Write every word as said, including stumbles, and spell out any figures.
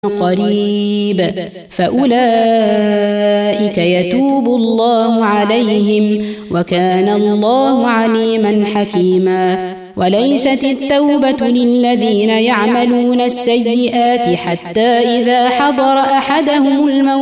قريب فأولئك يتوب الله عليهم وكان الله عليما حكيما. وليست التوبة للذين يعملون السيئات حتى إذا حضر أحدهم الموت